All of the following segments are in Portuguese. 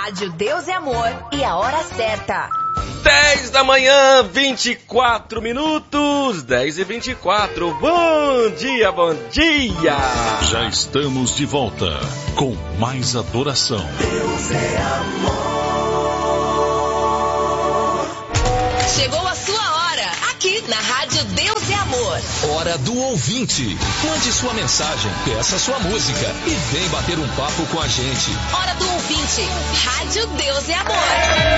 Rádio Deus é Amor e a hora certa. 10 da manhã, 24 minutos, 10h24. Bom dia, bom dia. Já estamos de volta com mais adoração. Deus é amor. Chegou a sua hora, aqui na Rádio Deus é Amor. Hora do ouvinte. Mande sua mensagem, peça sua música e vem bater um papo com a gente. Hora do ouvinte, Rádio Deus é Amor.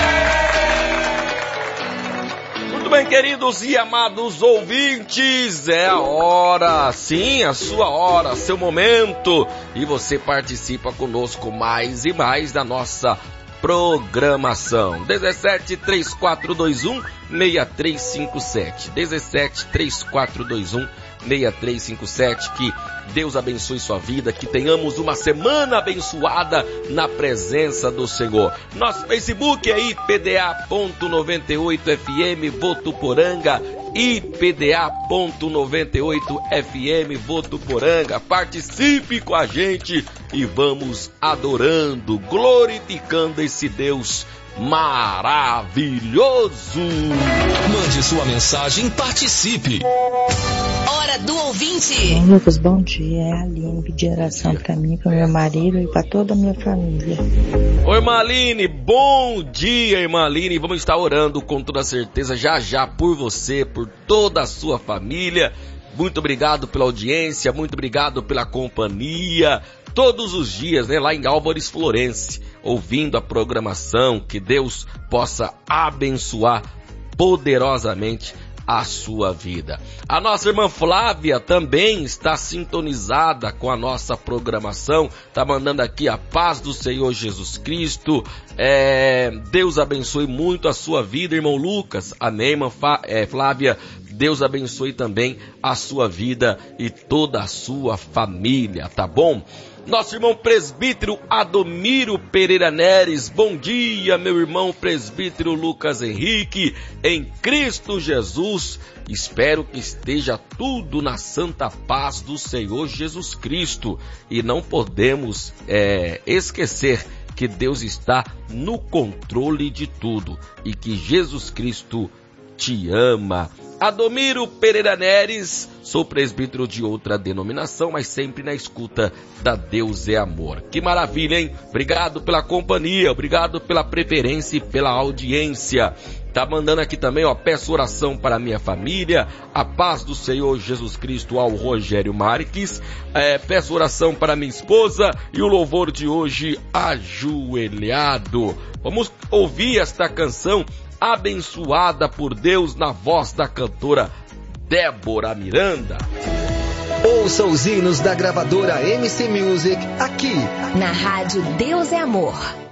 Muito bem, queridos e amados ouvintes, é a hora, sim, a sua hora, seu momento, e você participa conosco mais e mais da nossa programação. 173421-6357, 173421-6357, que Deus abençoe sua vida, que tenhamos uma semana abençoada na presença do Senhor. Nosso Facebook é IPDA.98FM Votuporanga, IPDA.98FM Votuporanga. Participe com a gente e vamos adorando, glorificando esse Deus maravilhoso. Mande sua mensagem e participe. Hora do ouvinte. Lucas, bom dia. É a Aline, pedir oração para mim, para meu marido e para toda a minha família. Oi, irmã Aline, bom dia, irmã Aline. Vamos estar orando com toda certeza já por você, por toda a sua família. Muito obrigado pela audiência, muito obrigado pela companhia. Todos os dias, né, lá em Álvares Florense, ouvindo a programação, que Deus possa abençoar poderosamente a sua vida. A nossa irmã Flávia também está sintonizada com a nossa programação, está mandando aqui a paz do Senhor Jesus Cristo. Deus abençoe muito a sua vida, irmão Lucas. Amém, irmã Flávia. Deus abençoe também a sua vida e toda a sua família, tá bom? Nosso irmão presbítero Adomiro Pereira Neres, bom dia, meu irmão presbítero Lucas Henrique, em Cristo Jesus. Espero que esteja tudo na santa paz do Senhor Jesus Cristo. E não podemos esquecer que Deus está no controle de tudo e que Jesus Cristo te ama. Adomiro Pereira Neres, sou presbítero de outra denominação, mas sempre na escuta da Deus é Amor. Que maravilha, hein? Obrigado pela companhia, obrigado pela preferência e pela audiência. Tá mandando aqui também, peço oração para a minha família, a paz do Senhor Jesus Cristo ao Rogério Marques, peço oração para minha esposa e o louvor de hoje, ajoelhado. Vamos ouvir esta canção abençoada por Deus na voz da cantora Débora Miranda. Ouça os hinos da gravadora MC Music aqui na Rádio Deus é Amor.